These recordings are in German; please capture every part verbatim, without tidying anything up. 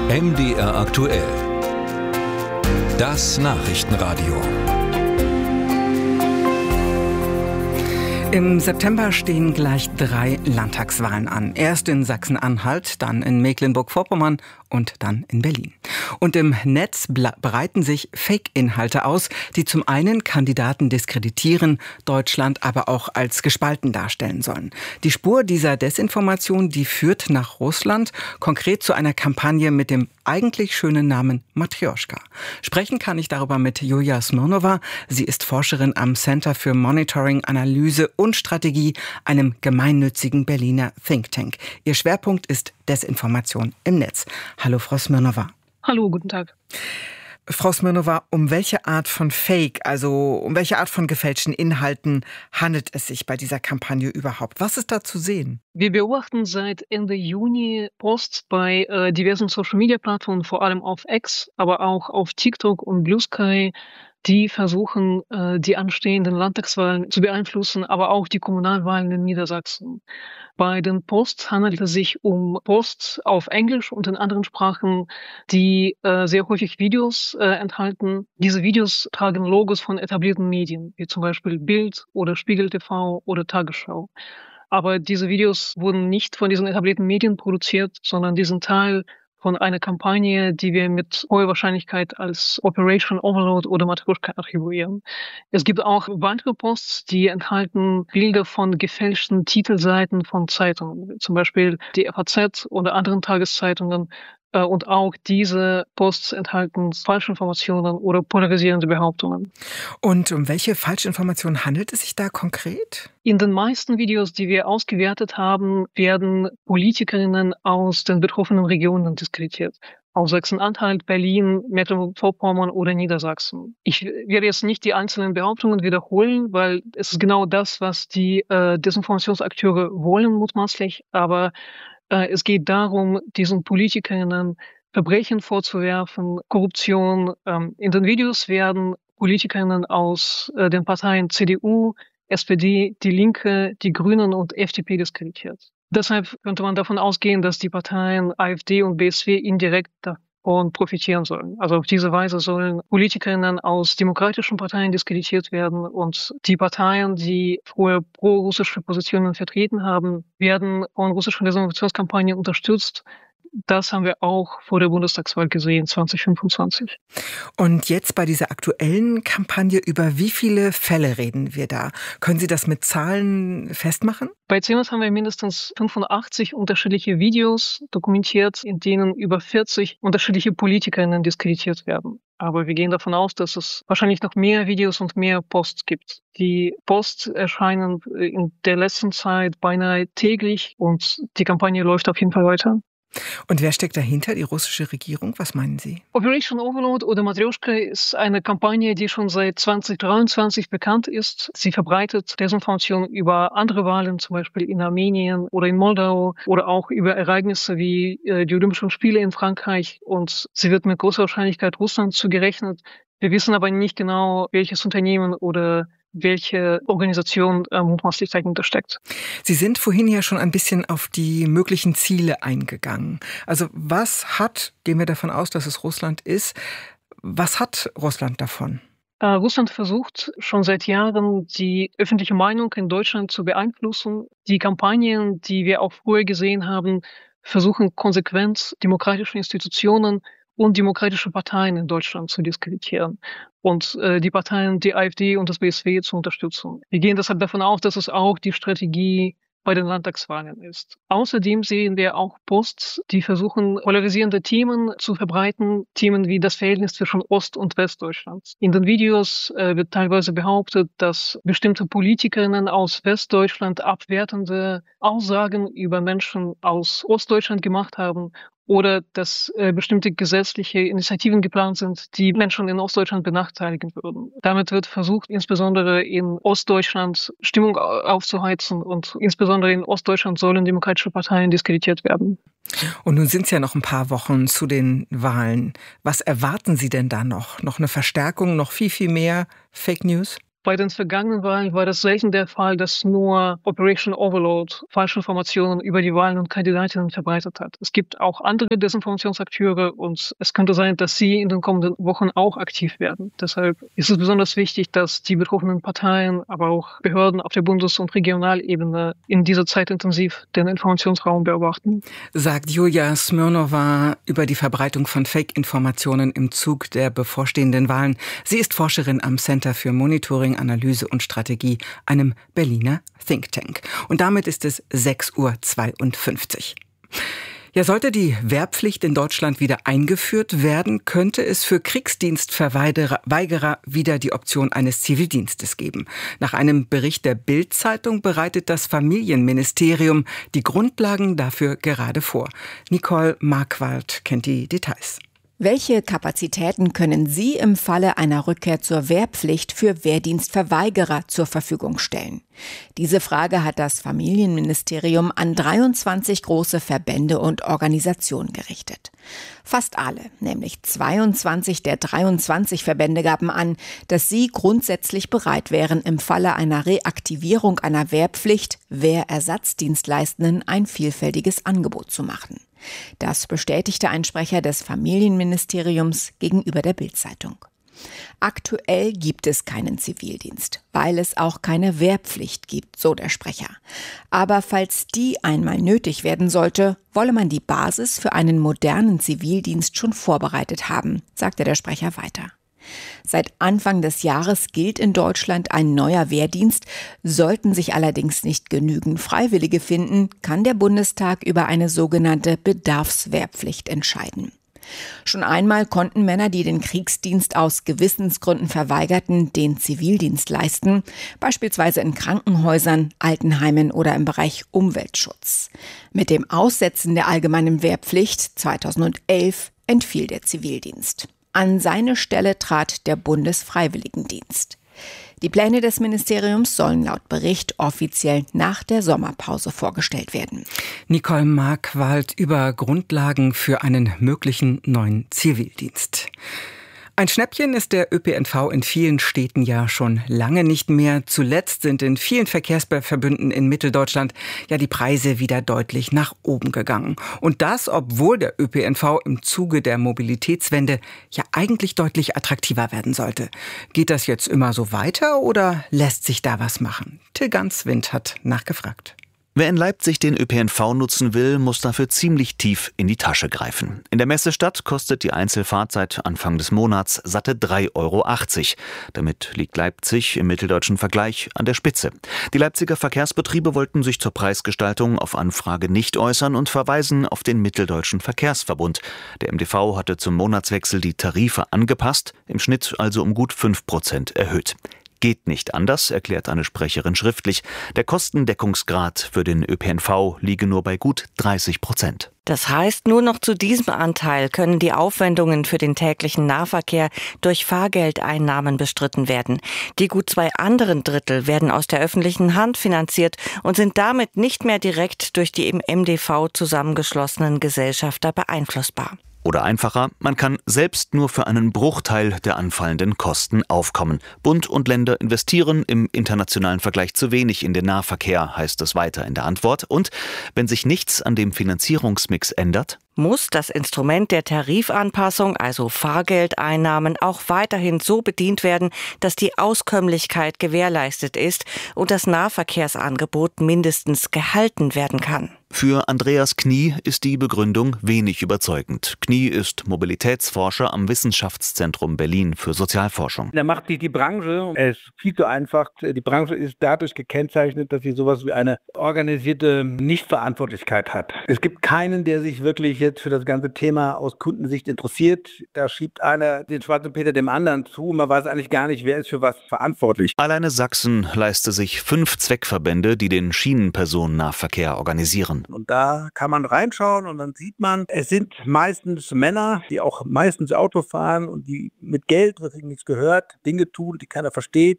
M D R aktuell. Das Nachrichtenradio. Im September stehen gleich drei Landtagswahlen an. Erst in Sachsen-Anhalt, dann in Mecklenburg-Vorpommern und dann in Berlin. Und im Netz breiten sich Fake-Inhalte aus, die zum einen Kandidaten diskreditieren, Deutschland aber auch als gespalten darstellen sollen. Die Spur dieser Desinformation, die führt nach Russland, konkret zu einer Kampagne mit dem eigentlich schönen Namen Matrjoschka. Sprechen kann ich darüber mit Julia Smirnova. Sie ist Forscherin am Center für Monitoring, Analyse und Strategie, einem gemeinnützigen Berliner Think Tank. Ihr Schwerpunkt ist Desinformation im Netz. Hallo, Frau Smirnova. Hallo, guten Tag. Frau Smirnova, um welche Art von Fake, also um welche Art von gefälschten Inhalten handelt es sich bei dieser Kampagne überhaupt? Was ist da zu sehen? Wir beobachten seit Ende Juni Posts bei äh, diversen Social-Media-Plattformen, vor allem auf X, aber auch auf TikTok und Blue Sky, die versuchen, äh, die anstehenden Landtagswahlen zu beeinflussen, aber auch die Kommunalwahlen in Niedersachsen. Bei den Posts handelt es sich um Posts auf Englisch und in anderen Sprachen, die äh, sehr häufig Videos äh, enthalten. Diese Videos tragen Logos von etablierten Medien, wie zum Beispiel Bild oder Spiegel T V oder Tagesschau. Aber diese Videos wurden nicht von diesen etablierten Medien produziert, sondern die sind Teil von einer Kampagne, die wir mit hoher Wahrscheinlichkeit als Operation Overload oder Matrjoschka archivieren. Es gibt auch weitere Posts, die enthalten Bilder von gefälschten Titelseiten von Zeitungen, zum Beispiel die F A Z oder anderen Tageszeitungen. Und auch diese Posts enthalten Falschinformationen oder polarisierende Behauptungen. Und um welche Falschinformationen handelt es sich da konkret? In den meisten Videos, die wir ausgewertet haben, werden Politikerinnen aus den betroffenen Regionen diskreditiert. Aus Sachsen-Anhalt, Berlin, Mecklenburg-Vorpommern oder Niedersachsen. Ich werde jetzt nicht die einzelnen Behauptungen wiederholen, weil es ist genau das, was die äh, Desinformationsakteure wollen, mutmaßlich. Aber es geht darum, diesen Politikerinnen Verbrechen vorzuwerfen, Korruption. In den Videos werden Politikerinnen aus den Parteien C D U, S P D, Die Linke, die Grünen und F D P diskreditiert. Deshalb könnte man davon ausgehen, dass die Parteien A f D und B S W indirekt davon profitieren sollen. Also auf diese Weise sollen Politikerinnen aus demokratischen Parteien diskreditiert werden und die Parteien, die früher pro-russische Positionen vertreten haben, werden von russischen Desinformationskampagnen unterstützt. Das haben wir auch vor der Bundestagswahl gesehen, zwanzig fünfundzwanzig. Und jetzt bei dieser aktuellen Kampagne, über wie viele Fälle reden wir da? Können Sie das mit Zahlen festmachen? Bei C E M A S haben wir mindestens fünfundachtzig unterschiedliche Videos dokumentiert, in denen über vierzig unterschiedliche Politikerinnen diskreditiert werden. Aber wir gehen davon aus, dass es wahrscheinlich noch mehr Videos und mehr Posts gibt. Die Posts erscheinen in der letzten Zeit beinahe täglich und die Kampagne läuft auf jeden Fall weiter. Und wer steckt dahinter, die russische Regierung? Was meinen Sie? Operation Overload oder Matrjoschka ist eine Kampagne, die schon seit zwanzig dreiundzwanzig bekannt ist. Sie verbreitet Desinformation über andere Wahlen, zum Beispiel in Armenien oder in Moldau oder auch über Ereignisse wie äh, die Olympischen Spiele in Frankreich. Und sie wird mit großer Wahrscheinlichkeit Russland zugerechnet. Wir wissen aber nicht genau, welches Unternehmen oder welche Organisation äh, mutmaßlich dahinter steckt. Sie sind vorhin ja schon ein bisschen auf die möglichen Ziele eingegangen. Also was hat, gehen wir davon aus, dass es Russland ist, was hat Russland davon? Äh, Russland versucht schon seit Jahren, die öffentliche Meinung in Deutschland zu beeinflussen. Die Kampagnen, die wir auch früher gesehen haben, versuchen konsequent demokratische Institutionen und demokratische Parteien in Deutschland zu diskreditieren und äh, die Parteien, die A f D und das B S W zu unterstützen. Wir gehen deshalb davon aus, dass es auch die Strategie bei den Landtagswahlen ist. Außerdem sehen wir auch Posts, die versuchen, polarisierende Themen zu verbreiten, Themen wie das Verhältnis zwischen Ost- und Westdeutschland. In den Videos äh, wird teilweise behauptet, dass bestimmte Politikerinnen aus Westdeutschland abwertende Aussagen über Menschen aus Ostdeutschland gemacht haben oder dass äh, bestimmte gesetzliche Initiativen geplant sind, die Menschen in Ostdeutschland benachteiligen würden. Damit wird versucht, insbesondere in Ostdeutschland Stimmung aufzuheizen und insbesondere in Ostdeutschland sollen demokratische Parteien diskreditiert werden. Und nun sind es ja noch ein paar Wochen zu den Wahlen. Was erwarten Sie denn da noch? Noch eine Verstärkung, noch viel, viel mehr Fake News? Bei den vergangenen Wahlen war das selten der Fall, dass nur Operation Overload falsche Informationen über die Wahlen und Kandidatinnen verbreitet hat. Es gibt auch andere Desinformationsakteure und es könnte sein, dass sie in den kommenden Wochen auch aktiv werden. Deshalb ist es besonders wichtig, dass die betroffenen Parteien, aber auch Behörden auf der Bundes- und Regionalebene in dieser Zeit intensiv den Informationsraum beobachten. Sagt Julia Smirnova über die Verbreitung von Fake-Informationen im Zug der bevorstehenden Wahlen. Sie ist Forscherin am Center für Monitoring, Analyse und Strategie, einem Berliner Think Tank. Und damit ist es sechs Uhr zweiundfünfzig. Ja, sollte die Wehrpflicht in Deutschland wieder eingeführt werden, könnte es für Kriegsdienstverweigerer wieder die Option eines Zivildienstes geben. Nach einem Bericht der Bild-Zeitung bereitet das Familienministerium die Grundlagen dafür gerade vor. Nicole Markwald kennt die Details. Welche Kapazitäten können Sie im Falle einer Rückkehr zur Wehrpflicht für Wehrdienstverweigerer zur Verfügung stellen? Diese Frage hat das Familienministerium an dreiundzwanzig große Verbände und Organisationen gerichtet. Fast alle, nämlich zweiundzwanzig der dreiundzwanzig Verbände, gaben an, dass sie grundsätzlich bereit wären, im Falle einer Reaktivierung einer Wehrpflicht Wehrersatzdienstleistenden ein vielfältiges Angebot zu machen. Das bestätigte ein Sprecher des Familienministeriums gegenüber der Bild-Zeitung. Aktuell gibt es keinen Zivildienst, weil es auch keine Wehrpflicht gibt, so der Sprecher. Aber falls die einmal nötig werden sollte, wolle man die Basis für einen modernen Zivildienst schon vorbereitet haben, sagte der Sprecher weiter. Seit Anfang des Jahres gilt in Deutschland ein neuer Wehrdienst. Sollten sich allerdings nicht genügend Freiwillige finden, kann der Bundestag über eine sogenannte Bedarfswehrpflicht entscheiden. Schon einmal konnten Männer, die den Kriegsdienst aus Gewissensgründen verweigerten, den Zivildienst leisten, beispielsweise in Krankenhäusern, Altenheimen oder im Bereich Umweltschutz. Mit dem Aussetzen der allgemeinen Wehrpflicht zweitausendelf entfiel der Zivildienst. An seine Stelle trat der Bundesfreiwilligendienst. Die Pläne des Ministeriums sollen laut Bericht offiziell nach der Sommerpause vorgestellt werden. Nicole Markwald über Grundlagen für einen möglichen neuen Zivildienst. Ein Schnäppchen ist der Ö P N V in vielen Städten ja schon lange nicht mehr. Zuletzt sind in vielen Verkehrsverbünden in Mitteldeutschland ja die Preise wieder deutlich nach oben gegangen. Und das, obwohl der Ö P N V im Zuge der Mobilitätswende ja eigentlich deutlich attraktiver werden sollte. Geht das jetzt immer so weiter oder lässt sich da was machen? Till Ganswind hat nachgefragt. Wer in Leipzig den Ö P N V nutzen will, muss dafür ziemlich tief in die Tasche greifen. In der Messestadt kostet die Einzelfahrt seit Anfang des Monats satte drei Euro achtzig. Damit liegt Leipzig im mitteldeutschen Vergleich an der Spitze. Die Leipziger Verkehrsbetriebe wollten sich zur Preisgestaltung auf Anfrage nicht äußern und verweisen auf den Mitteldeutschen Verkehrsverbund. Der M D V hatte zum Monatswechsel die Tarife angepasst, im Schnitt also um gut fünf Prozent erhöht. Geht nicht anders, erklärt eine Sprecherin schriftlich. Der Kostendeckungsgrad für den Ö P N V liege nur bei gut dreißig Prozent. Das heißt, nur noch zu diesem Anteil können die Aufwendungen für den täglichen Nahverkehr durch Fahrgeldeinnahmen bestritten werden. Die gut zwei anderen Drittel werden aus der öffentlichen Hand finanziert und sind damit nicht mehr direkt durch die im M D V zusammengeschlossenen Gesellschafter beeinflussbar. Oder einfacher, man kann selbst nur für einen Bruchteil der anfallenden Kosten aufkommen. Bund und Länder investieren im internationalen Vergleich zu wenig in den Nahverkehr, heißt es weiter in der Antwort. Und wenn sich nichts an dem Finanzierungsmix ändert, muss das Instrument der Tarifanpassung, also Fahrgeldeinnahmen, auch weiterhin so bedient werden, dass die Auskömmlichkeit gewährleistet ist und das Nahverkehrsangebot mindestens gehalten werden kann. Für Andreas Knie ist die Begründung wenig überzeugend. Knie ist Mobilitätsforscher am Wissenschaftszentrum Berlin für Sozialforschung. Da macht die, die Branche, es ist viel zu einfach, die Branche ist dadurch gekennzeichnet, dass sie sowas wie eine organisierte Nichtverantwortlichkeit hat. Es gibt keinen, der sich wirklich jetzt für das ganze Thema aus Kundensicht interessiert. Da schiebt einer den schwarzen Peter dem anderen zu. Man weiß eigentlich gar nicht, wer ist für was verantwortlich. Alleine Sachsen leiste sich fünf Zweckverbände, die den Schienenpersonennahverkehr organisieren. Und da kann man reinschauen und dann sieht man, es sind meistens Männer, die auch meistens Auto fahren und die mit Geld, was ihnen nichts gehört, Dinge tun, die keiner versteht,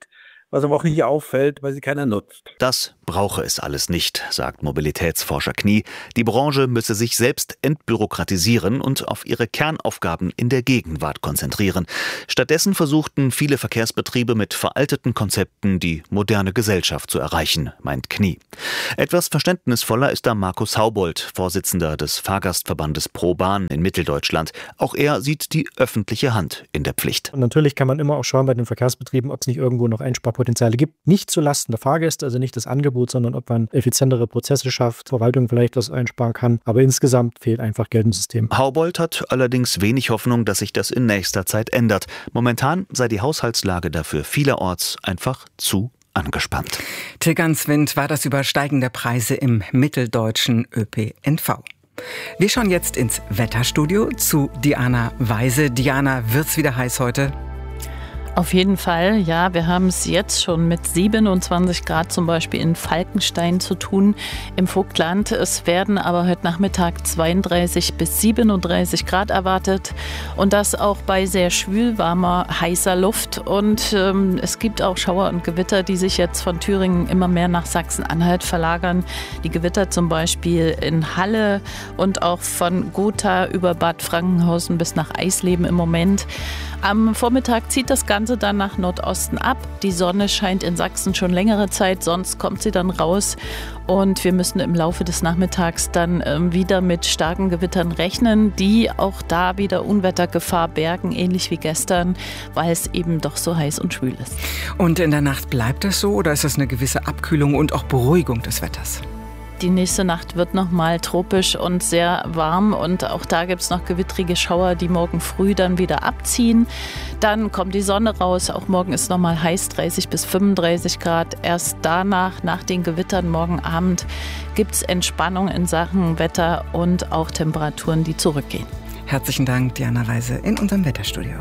was aber auch nicht auffällt, weil sie keiner nutzt. Das brauche es alles nicht, sagt Mobilitätsforscher Knie. Die Branche müsse sich selbst entbürokratisieren und auf ihre Kernaufgaben in der Gegenwart konzentrieren. Stattdessen versuchten viele Verkehrsbetriebe mit veralteten Konzepten die moderne Gesellschaft zu erreichen, meint Knie. Etwas verständnisvoller ist da Markus Haubold, Vorsitzender des Fahrgastverbandes ProBahn in Mitteldeutschland. Auch er sieht die öffentliche Hand in der Pflicht. Und natürlich kann man immer auch schauen bei den Verkehrsbetrieben, ob es nicht irgendwo noch Einsparpotenziale gibt. Nicht zulasten der Fahrgäste, also nicht das Angebot, sondern ob man effizientere Prozesse schafft, Verwaltung vielleicht was einsparen kann. Aber insgesamt fehlt einfach Geld im System. Haubold hat allerdings wenig Hoffnung, dass sich das in nächster Zeit ändert. Momentan sei die Haushaltslage dafür vielerorts einfach zu angespannt. Till Ganswind war das über steigende Preise im mitteldeutschen Ö P N V. Wir schauen jetzt ins Wetterstudio zu Diana Weise. Diana, wird's wieder heiß heute? Auf jeden Fall, ja. Wir haben es jetzt schon mit siebenundzwanzig Grad zum Beispiel in Falkenstein zu tun im Vogtland. Es werden aber heute Nachmittag zweiunddreißig bis siebenunddreißig Grad erwartet und das auch bei sehr schwül warmer, heißer Luft. Und ähm, es gibt auch Schauer und Gewitter, die sich jetzt von Thüringen immer mehr nach Sachsen-Anhalt verlagern. Die Gewitter zum Beispiel in Halle und auch von Gotha über Bad Frankenhausen bis nach Eisleben im Moment. Am Vormittag zieht das Ganze dann nach Nordosten ab. Die Sonne scheint in Sachsen schon längere Zeit, sonst kommt sie dann raus. Und wir müssen im Laufe des Nachmittags dann ähm, wieder mit starken Gewittern rechnen, die auch da wieder Unwettergefahr bergen, ähnlich wie gestern, weil es eben doch so heiß und schwül ist. Und in der Nacht bleibt es so oder ist es eine gewisse Abkühlung und auch Beruhigung des Wetters? Die nächste Nacht wird nochmal tropisch und sehr warm und auch da gibt es noch gewittrige Schauer, die morgen früh dann wieder abziehen. Dann kommt die Sonne raus, auch morgen ist nochmal heiß, dreißig bis fünfunddreißig Grad. Erst danach, nach den Gewittern morgen Abend, gibt es Entspannung in Sachen Wetter und auch Temperaturen, die zurückgehen. Herzlichen Dank, Diana Weise, in unserem Wetterstudio.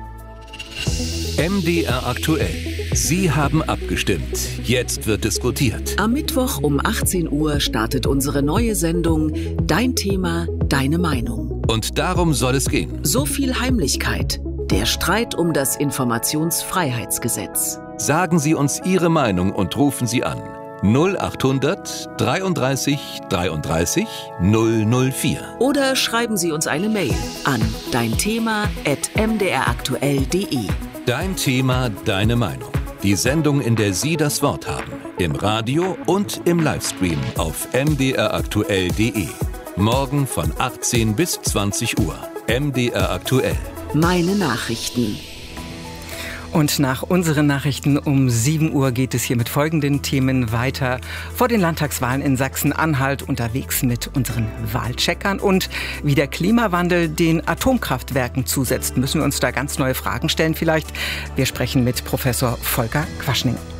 M D R aktuell. Sie haben abgestimmt. Jetzt wird diskutiert. Am Mittwoch um achtzehn Uhr startet unsere neue Sendung Dein Thema, deine Meinung. Und darum soll es gehen. So viel Heimlichkeit. Der Streit um das Informationsfreiheitsgesetz. Sagen Sie uns Ihre Meinung und rufen Sie an. null achthundert dreiunddreißig dreiunddreißig null null vier. Oder schreiben Sie uns eine Mail an deinthema at m d r aktuell punkt d e. Dein Thema, deine Meinung. Die Sendung, in der Sie das Wort haben. Im Radio und im Livestream auf m d r aktuell punkt d e. Morgen von achtzehn bis zwanzig Uhr. M D R aktuell. Meine Nachrichten. Und nach unseren Nachrichten um sieben Uhr geht es hier mit folgenden Themen weiter. Vor den Landtagswahlen in Sachsen-Anhalt unterwegs mit unseren Wahlcheckern. Und wie der Klimawandel den Atomkraftwerken zusetzt, müssen wir uns da ganz neue Fragen stellen vielleicht. Wir sprechen mit Professor Volker Quaschning.